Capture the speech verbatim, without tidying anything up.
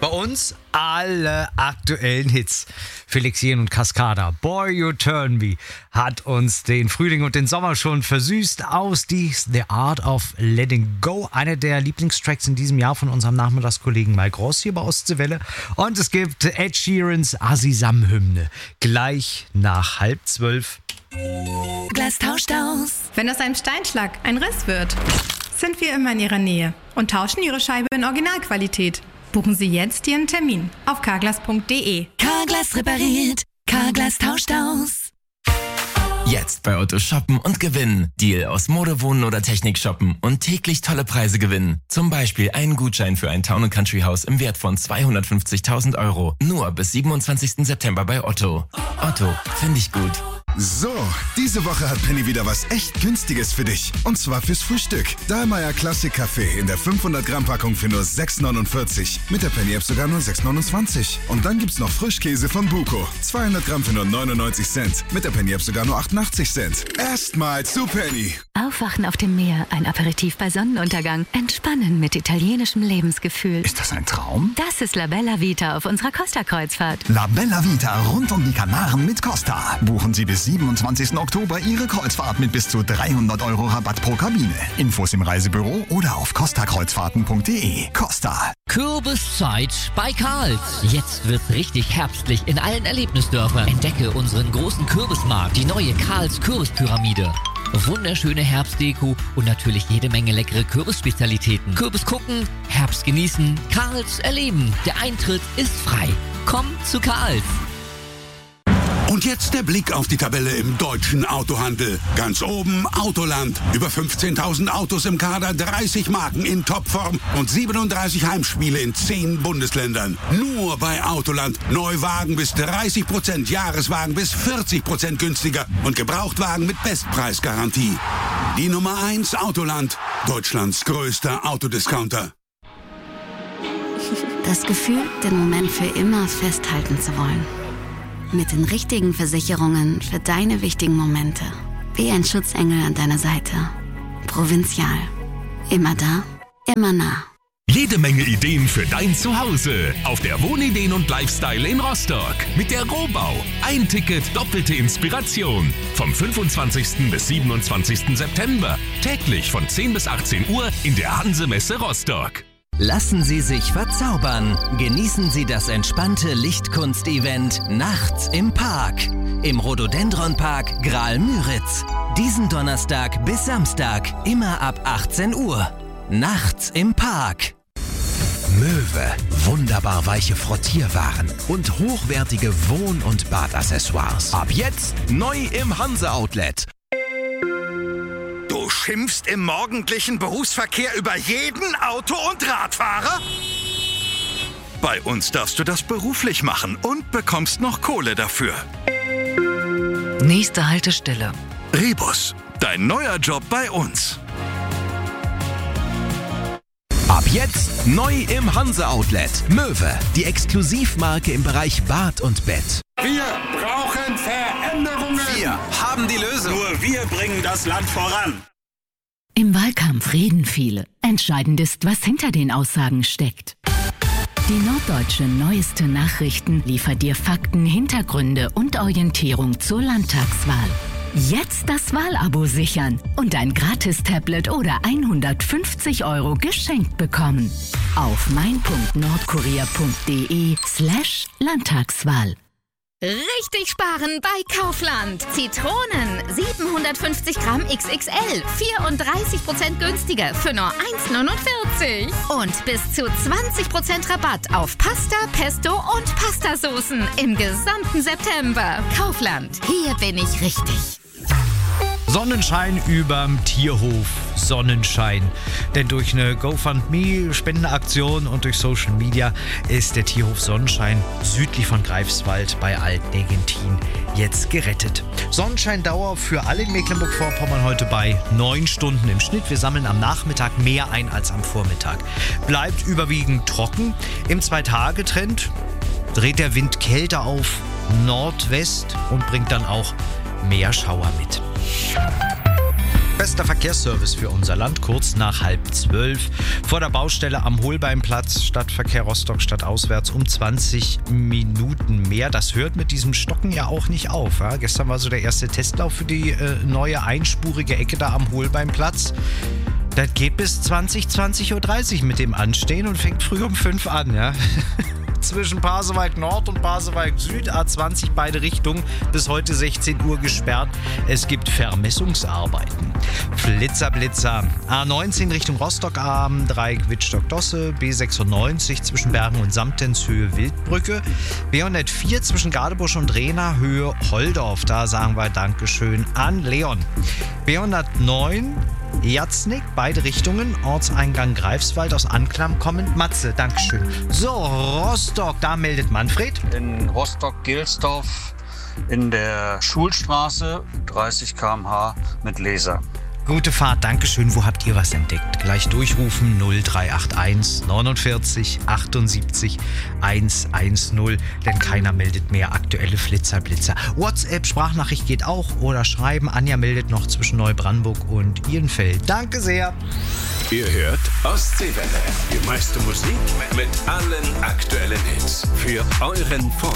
Bei uns alle aktuellen Hits. Felix Jähn und Cascada, Boy You Turn Me, hat uns den Frühling und den Sommer schon versüßt. Aus dies The Art of Letting Go, einer der Lieblingstracks in diesem Jahr von unserem Nachmittagskollegen Mike Ross hier bei Ostseewelle. Und es gibt Ed Sheerans Asisam-Hymne gleich nach halb zwölf. Glas tauscht aus. Wenn aus einem Steinschlag ein Riss wird, sind wir immer in Ihrer Nähe und tauschen Ihre Scheibe in Originalqualität. Buchen Sie jetzt Ihren Termin auf carglass punkt de. Carglass repariert, Carglass tauscht aus. Jetzt bei Otto shoppen und gewinnen. Deal aus Mode, Wohnen oder Technik shoppen und täglich tolle Preise gewinnen. Zum Beispiel einen Gutschein für ein Town- und Country-Haus im Wert von zweihundertfünfzigtausend Euro. Nur bis siebenundzwanzigsten September bei Otto. Otto, finde ich gut. So, diese Woche hat Penny wieder was echt Günstiges für dich. Und zwar fürs Frühstück. Dahlmeier Classic Kaffee in der fünfhundert Gramm Packung für nur sechs neunundvierzig. Mit der Penny-App sogar nur sechs neunundzwanzig. Und dann gibt's noch Frischkäse von Buko. zweihundert Gramm für nur neunundneunzig Cent. Mit der Penny-App sogar nur achtundachtzig Cent. Erstmal zu Penny. Aufwachen auf dem Meer, ein Aperitif bei Sonnenuntergang. Entspannen mit italienischem Lebensgefühl. Ist das ein Traum? Das ist La Bella Vita auf unserer Costa-Kreuzfahrt. La Bella Vita rund um die Kanaren mit Costa. Buchen Sie bis siebenundzwanzigsten Oktober Ihre Kreuzfahrt mit bis zu dreihundert Euro Rabatt pro Kabine. Infos im Reisebüro oder auf costa kreuzfahrten punkt de. Costa. Kürbiszeit bei Karls. Jetzt wird's richtig herbstlich in allen Erlebnisdörfern. Entdecke unseren großen Kürbismarkt, die neue Karls Kürbispyramide. Wunderschöne Herbstdeko und natürlich jede Menge leckere Kürbisspezialitäten. Kürbis gucken, Herbst genießen, Karls erleben. Der Eintritt ist frei. Komm zu Karls. Und jetzt der Blick auf die Tabelle im deutschen Autohandel. Ganz oben Autoland. Über fünfzehntausend Autos im Kader, dreißig Marken in Topform und siebenunddreißig Heimspiele in zehn Bundesländern. Nur bei Autoland. Neuwagen bis dreißig Prozent, Jahreswagen bis vierzig Prozent günstiger und Gebrauchtwagen mit Bestpreisgarantie. Die Nummer eins Autoland. Deutschlands größter Autodiscounter. Das Gefühl, den Moment für immer festhalten zu wollen. Mit den richtigen Versicherungen für deine wichtigen Momente. Wie ein Schutzengel an deiner Seite. Provinzial. Immer da, immer nah. Jede Menge Ideen für dein Zuhause. Auf der Wohnideen und Lifestyle in Rostock. Mit der Rohbau. Ein Ticket, doppelte Inspiration. Vom fünfundzwanzigsten bis siebenundzwanzigsten September. Täglich von zehn bis achtzehn Uhr in der Hanse-Messe Rostock. Lassen Sie sich verzaubern. Genießen Sie das entspannte Lichtkunst-Event Nachts im Park. Im Rhododendron-Park Graal-Müritz. Diesen Donnerstag bis Samstag, immer ab achtzehn Uhr. Nachts im Park. Möwe, wunderbar weiche Frottierwaren und hochwertige Wohn- und Badaccessoires. Ab jetzt neu im Hanse-Outlet. Du schimpfst im morgendlichen Berufsverkehr über jeden Auto- und Radfahrer? Bei uns darfst du das beruflich machen und bekommst noch Kohle dafür. Nächste Haltestelle. Rebus, dein neuer Job bei uns. Ab jetzt neu im Hanse-Outlet. Möwe, die Exklusivmarke im Bereich Bad und Bett. Wir brauchen Veränderungen. Wir haben die Lösung. Nur wir bringen das Land voran. Im Wahlkampf reden viele. Entscheidend ist, was hinter den Aussagen steckt. Die Norddeutsche Neueste Nachrichten liefert dir Fakten, Hintergründe und Orientierung zur Landtagswahl. Jetzt das Wahlabo sichern und ein Gratis-Tablet oder hundertfünfzig Euro geschenkt bekommen. Auf mein punkt nordkorea punkt de slash Landtagswahl. Richtig sparen bei Kaufland. Zitronen siebenhundertfünfzig Gramm X X L, vierunddreißig Prozent günstiger für nur eins neunundvierzig. Und bis zu zwanzig Prozent Rabatt auf Pasta, Pesto und Pastasoßen im gesamten September. Kaufland, hier bin ich richtig. Sonnenschein überm Tierhof. Sonnenschein. Denn durch eine GoFundMe-Spendenaktion und durch Social Media ist der Tierhof Sonnenschein südlich von Greifswald bei Altenegentin jetzt gerettet. Sonnenscheindauer für alle in Mecklenburg-Vorpommern heute bei neun Stunden im Schnitt. Wir sammeln am Nachmittag mehr ein als am Vormittag. Bleibt überwiegend trocken. Im Zwei-Tage-Trend dreht der Wind kälter auf Nordwest und bringt dann auch mehr Schauer mit. bester Verkehrsservice für unser Land, kurz nach halb zwölf. Vor der Baustelle am Holbeinplatz, Stadtverkehr Rostock stadtauswärts um zwanzig Minuten mehr. Das hört mit diesem Stocken ja auch nicht auf. Ja? Gestern war so der erste Testlauf für die äh, neue einspurige Ecke da am Holbeinplatz. Das geht bis zwanzig, zwanzig Uhr dreißig mit dem Anstehen und fängt früh um fünf an, ja. Zwischen Pasewalk Nord und Pasewalk Süd, A zwanzig, beide Richtungen, bis heute sechzehn Uhr gesperrt. Es gibt Vermessungsarbeiten. Flitzer, Blitzer. A neunzehn Richtung Rostock, A Dreieck Wittstock-Dosse, B sechsundneunzig zwischen Bergen und Samtens, Höhe Wildbrücke, B hundertvier zwischen Gadebusch und Rehna, Höhe Holdorf. Da sagen wir Dankeschön an Leon. B hundertneun Jatznick, beide Richtungen, Ortseingang Greifswald, aus Anklam kommend Matze, Dankeschön. So, Rostock, da meldet Manfred. In Rostock-Gilsdorf in der Schulstraße, dreißig Kilometer pro Stunde mit Laser. Gute Fahrt, Dankeschön. Wo habt ihr was entdeckt? Gleich durchrufen null drei acht eins neunundvierzig achtundsiebzig hundertzehn, denn keiner meldet mehr aktuelle Flitzerblitzer. WhatsApp, Sprachnachricht geht auch oder schreiben. Anja meldet noch zwischen Neubrandenburg und Ihlenfeld. Danke sehr. Ihr hört Ostseewelle. Die meiste Musik mit allen aktuellen Hits. Für euren Vormittag.